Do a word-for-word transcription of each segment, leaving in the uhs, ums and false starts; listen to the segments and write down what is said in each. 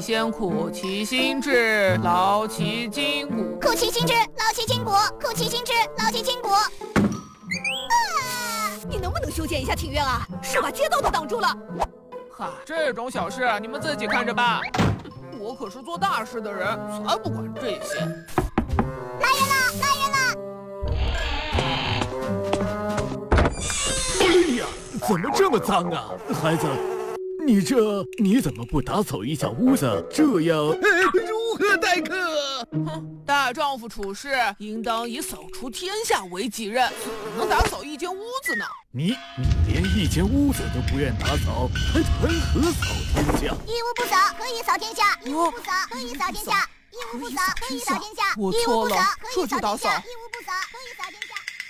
先苦其心志，劳其筋骨。 苦其心志，劳其筋骨，苦其心志，劳其筋骨。啊！ 你能不能修建一下庭院啊？是把街道都挡住了。 哈，这种小事你们自己看着办。我可是做大事的人，才不管这些。 来人了，来人了！ 哎呀，怎么这么脏啊，孩子？你这你怎么不打扫一下屋子？这样， 哎，如何待客？ 哼，大丈夫处事应当以扫除天下为己任，怎么能打扫一间屋子呢？ 你你连一间屋子都不愿打扫，还谈何扫天下？ 一屋不扫，何以扫天下？一屋不扫，何以扫天下？一屋不扫，何以扫天下？ 我错了，这就打扫。 一屋不扫，何以扫天下？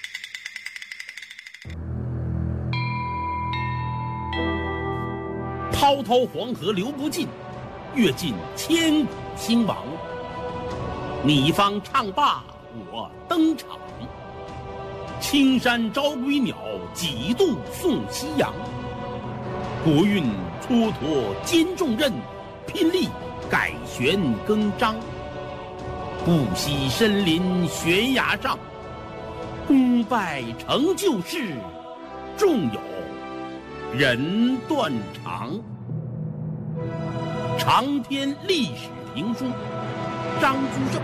滔滔黄河流不尽，阅尽千古兴亡。你方唱罢我登场，青山招归鸟，几度送夕阳。国运蹉跎兼重任，拼力改弦更张。不惜身临悬崖上，功败成就事，纵有人断肠。长篇历史评书，张居正。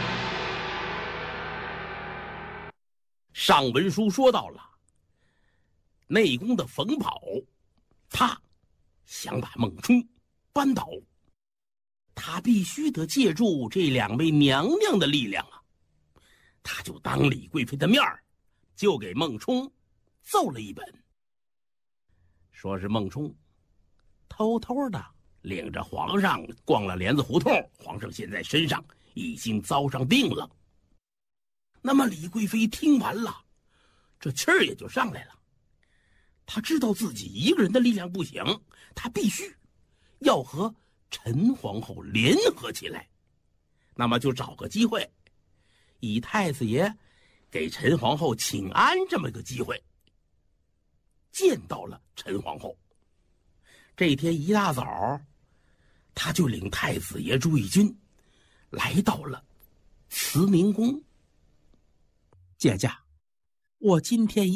上文书说到了内宫的冯保，他想把孟冲扳倒，他必须得借助这两位娘娘的力量啊！他就当李贵妃的面儿，就给孟冲奏了一本，说是孟冲偷偷的领着皇上逛了莲子胡同，皇上现在身上已经遭上病了。那么李贵妃听完了，这气儿也就上来了。她知道自己一个人的力量不行，她必须要和陈皇后联合起来。那么就找个机会，以太子爷给陈皇后请安这么个机会，见到了陈皇后。这天一大早，他就领太子爷朱翊钧来到了慈宁宫。姐姐，我今天